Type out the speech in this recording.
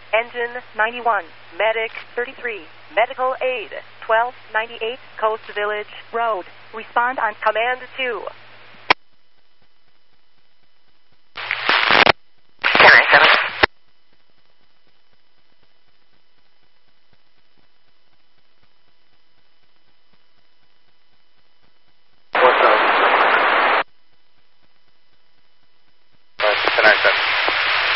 Engine 91, Medic 33, Medical Aid 1298, Coast Village Road. Respond on Command 2.